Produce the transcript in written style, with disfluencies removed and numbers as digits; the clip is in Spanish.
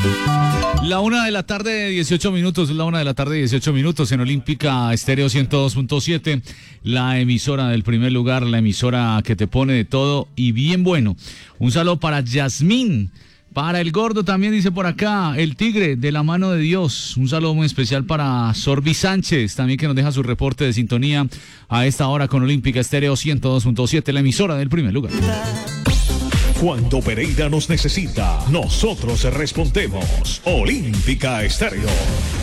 La 1:18 PM, la 1:18 PM en Olímpica Estéreo 102.7, la emisora del primer lugar, la emisora que te pone de todo y bien bueno. Un saludo para Yasmín, para el gordo también dice por acá, el tigre de la mano de Dios. Un saludo muy especial para Sorbi Sánchez, también que nos deja su reporte de sintonía a esta hora con Olímpica Estéreo 102.7, la emisora del primer lugar. Cuando Pereira nos necesita, nosotros respondemos. Olímpica Estéreo.